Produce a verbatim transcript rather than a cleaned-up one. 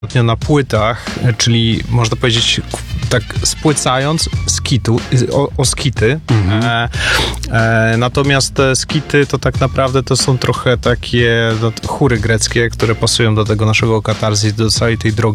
na płytach, czyli można powiedzieć tak spłycając skitu, o, o skity. Mhm. E, e, natomiast te skity to tak naprawdę to są trochę takie no, chóry greckie, które pasują do tego naszego katarzis, do całej tej drogi